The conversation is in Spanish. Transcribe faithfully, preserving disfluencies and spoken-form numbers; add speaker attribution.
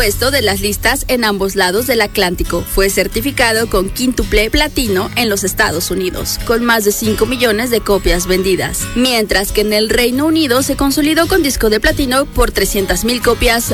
Speaker 1: puesto de las listas en ambos lados del Atlántico. Fue certificado con quíntuple platino en los Estados Unidos, con más de cinco millones de copias vendidas, mientras que en el Reino Unido se consolidó con disco de platino por trescientas mil copias